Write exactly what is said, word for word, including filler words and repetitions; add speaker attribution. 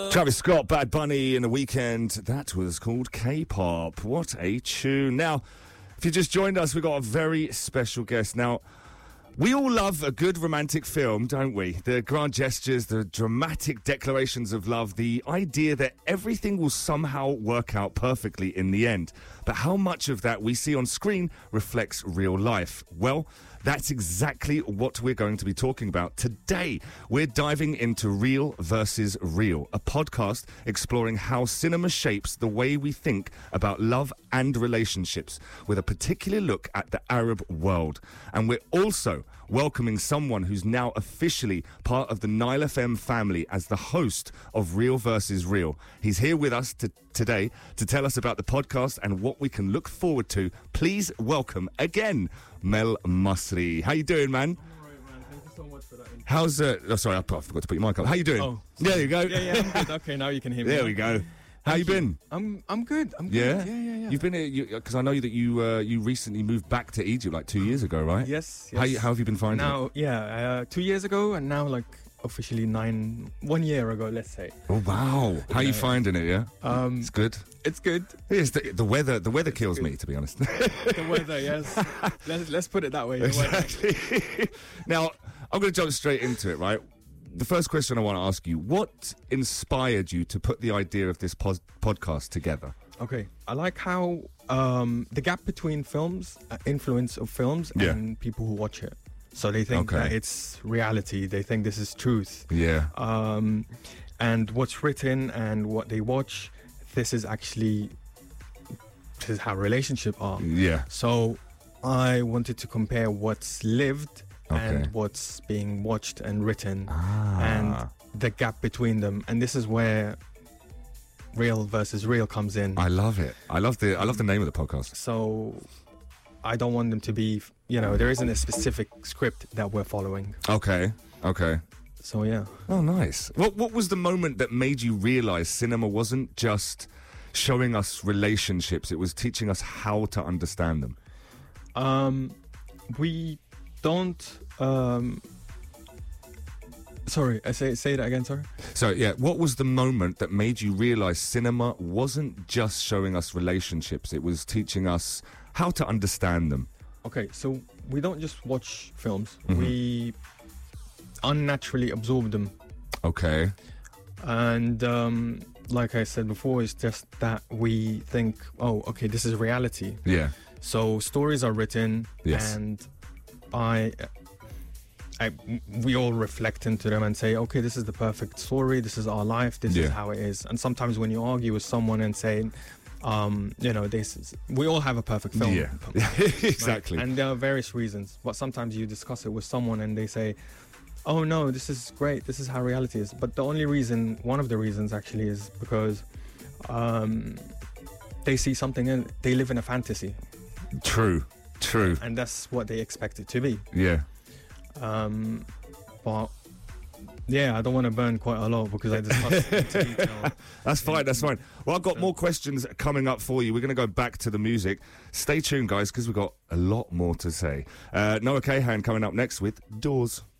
Speaker 1: Travis Scott, Bad Bunny in the weekend. That was called K-pop. What a tune. Now, if you just joined us, we've got a very special guest. Now, we all love a good romantic film, don't we? The grand gestures, the dramatic declarations of love, the idea that everything will somehow work out perfectly in the end. But how much of that we see on screen reflects real life? Well, that's exactly what we're going to be talking about today. We're diving into Real versus Real, a podcast exploring how cinema shapes the way we think about love and relationships, with a particular look at the Arab world. And we're also welcoming someone who's now officially part of the Nile F M family as the host of Real versus Real. He's here with us to, today to tell us about the podcast and what we can look forward to. Please welcome again, Mel Masri. How you doing, man?
Speaker 2: I'm all right, man. Thank you so much for that.
Speaker 1: How's uh? Oh, sorry, I forgot to put your mic on. How you doing?
Speaker 2: Oh,
Speaker 1: there you go.
Speaker 2: Yeah, yeah, I'm good. Okay, now you can hear me.
Speaker 1: There we go. How you been?
Speaker 2: I'm I'm good. I'm
Speaker 1: Yeah?
Speaker 2: good. Yeah, yeah, yeah.
Speaker 1: You've been here because I know that you uh, you recently moved back to Egypt like two years ago, right?
Speaker 2: Yes.
Speaker 1: How,
Speaker 2: yes.
Speaker 1: you, how have you been finding it?
Speaker 2: Now, yeah, uh, two years ago, and now like officially nine, one year ago, let's say.
Speaker 1: Oh wow! How you
Speaker 2: Yeah.
Speaker 1: finding it? Yeah,
Speaker 2: Um,
Speaker 1: it's good.
Speaker 2: it's good.
Speaker 1: Yes, the, the weather. The weather kills
Speaker 2: good.
Speaker 1: me, to be honest.
Speaker 2: The weather, yes. let's let's put it that way. The weather.
Speaker 1: Exactly. Now, I'm going to jump straight into it, right? The first question I want to ask you, what inspired you to put the idea of this pos- podcast together?
Speaker 2: Okay, I like how um, the gap between films, uh, influence of films,
Speaker 1: Yeah.
Speaker 2: and people who watch it. So they think
Speaker 1: Okay.
Speaker 2: that it's reality. They think this is truth.
Speaker 1: Yeah.
Speaker 2: Um, and what's written and what they watch, this is actually this is how relationships are.
Speaker 1: Yeah.
Speaker 2: So I wanted to compare what's lived
Speaker 1: Okay.
Speaker 2: and what's being watched and written,
Speaker 1: Ah.
Speaker 2: and the gap between them. And this is where Real versus Real comes in.
Speaker 1: I love it. I love the I love the name of the podcast.
Speaker 2: So I don't want them to be, you know, there isn't a specific script that we're following.
Speaker 1: Okay. Okay.
Speaker 2: So yeah.
Speaker 1: Oh, nice. What What was the moment that made you realize cinema wasn't just showing us relationships; it was teaching us how to understand them?
Speaker 2: Um, we don't. Um, sorry, I say say that again. Sorry.
Speaker 1: So, yeah, what was the moment that made you realize cinema wasn't just showing us relationships; it was teaching us how to understand them?
Speaker 2: Okay, so we don't just watch films.
Speaker 1: Mhm.
Speaker 2: We unnaturally absorb them,
Speaker 1: Okay.
Speaker 2: and um, like I said before, it's just that we think, oh, okay, this is reality.
Speaker 1: Yeah.
Speaker 2: So stories are written,
Speaker 1: Yes.
Speaker 2: and I, I, we all reflect into them and say, okay, this is the perfect story. This is our life. This
Speaker 1: Yeah.
Speaker 2: is how it is. And sometimes when you argue with someone and say, um, you know, this is, we all have a perfect film.
Speaker 1: Yeah.
Speaker 2: right?
Speaker 1: Exactly.
Speaker 2: And there are various reasons. But sometimes you discuss it with someone and they say, oh no, this is great. This is how reality is. But the only reason, one of the reasons actually, is because um, they see something in, they live in a fantasy.
Speaker 1: True. True.
Speaker 2: And that's what they expect it to be.
Speaker 1: Yeah.
Speaker 2: Um, but yeah, I don't want to burn quite a lot because I discussed it into detail.
Speaker 1: That's fine, that's fine. Well, I've got more questions coming up for you. We're going to go back to the music. Stay tuned, guys, because we've got a lot more to say. Uh, Noah Kahan coming up next with Doors.